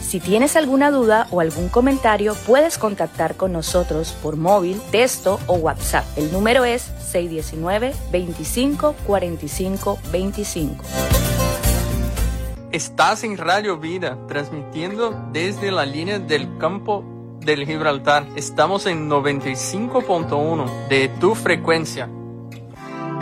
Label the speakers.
Speaker 1: Si tienes alguna duda o algún comentario, puedes contactar con nosotros por móvil, texto o WhatsApp. El número es 619-2545-25.
Speaker 2: Estás en Radio Vida, transmitiendo desde la línea del campo del Gibraltar. Estamos en 95.1 de tu frecuencia.